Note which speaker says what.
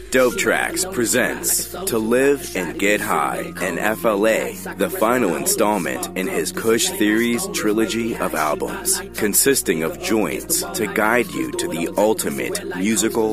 Speaker 1: Dope Tracks presents To Live and Get High, an FLA, the final installment in his Kush Theories trilogy of albums, consisting of joints to guide you to the ultimate musical